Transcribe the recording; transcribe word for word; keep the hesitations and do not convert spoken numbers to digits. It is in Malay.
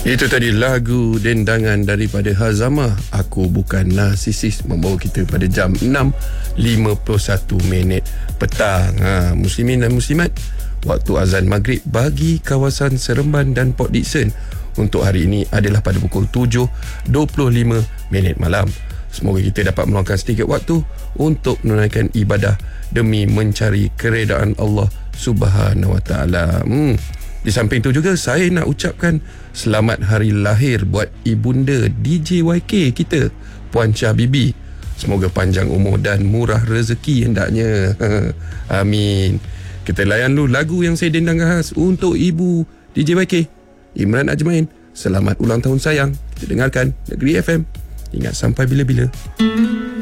Itu tadi lagu dendangan daripada Hazamah, Aku Bukan Narsisis, membawa kita pada jam enam lima puluh satu minit petang. Ha, muslimin dan muslimat, waktu azan maghrib bagi kawasan Seremban dan Port Dickson untuk hari ini adalah pada pukul tujuh dua puluh lima minit malam. Semoga kita dapat meluangkan sedikit waktu untuk menunaikan ibadah demi mencari keredaan Allah Subhanahu Wa Taala. Hmm. Di samping itu juga saya nak ucapkan selamat hari lahir buat ibunda D J Y K kita, Puan Syah Bibi. Semoga panjang umur dan murah rezeki hendaknya. Amin. Kita layan dulu lagu yang saya dendangkan khas untuk ibu D J Y K, Imran Ajmain. Selamat ulang tahun sayang. Kita dengarkan Negeri F M. Ingat sampai bila-bila.